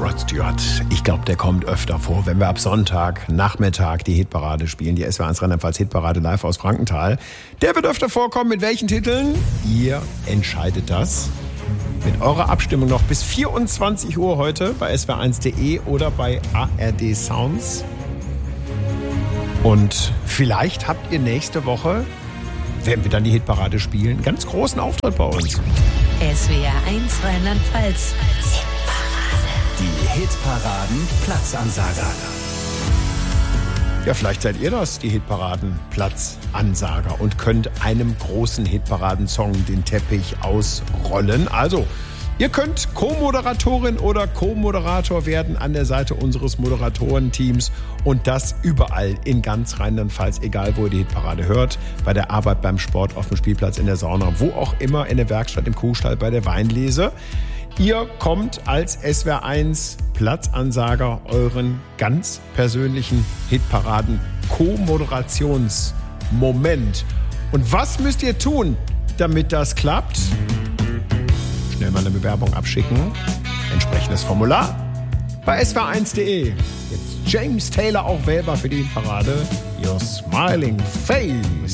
Rod Stewart. Ich glaube, der kommt öfter vor, wenn wir ab Sonntag, Nachmittag die Hitparade spielen. Die SWR1 Rheinland-Pfalz Hitparade live aus Frankenthal. Der wird öfter vorkommen. Mit welchen Titeln? Ihr entscheidet das. Mit eurer Abstimmung noch bis 24 Uhr heute bei swr1.de oder bei ARD Sounds. Und vielleicht habt ihr nächste Woche, wenn wir dann die Hitparade spielen, einen ganz großen Auftritt bei uns. SWR1 Rheinland-Pfalz. Die Hitparaden-Platzansager. Ja, vielleicht seid ihr das, die Hitparaden-Platzansager, und könnt einem großen Hitparadensong den Teppich ausrollen. Also, ihr könnt Co-Moderatorin oder Co-Moderator werden an der Seite unseres Moderatorenteams, und das überall in ganz Rheinland-Pfalz, egal wo ihr die Hitparade hört, bei der Arbeit, beim Sport, auf dem Spielplatz, in der Sauna, wo auch immer, in der Werkstatt, im Kuhstall, bei der Weinlese. Ihr kommt als SWR1 Platzansager euren ganz persönlichen Hitparaden-Co-Moderationsmoment. Und was müsst ihr tun, damit das klappt? Schnell mal eine Bewerbung abschicken. Entsprechendes Formular bei swr1.de. Jetzt James Taylor auch wählbar für die Hitparade. Your Smiling Face.